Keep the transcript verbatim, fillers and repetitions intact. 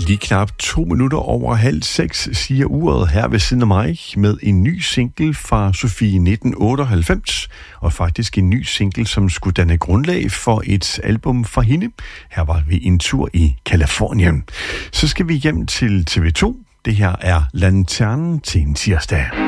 Lige knap to minutter over halv seks siger uret her ved siden af mig med en ny single fra Sofie nitten otteoghalvfems, og faktisk en ny single, som skulle danne grundlag for et album fra hende. Her var vi en tur i Californien. Så skal vi hjem til T V to. Det her er Lanternen til en tirsdag.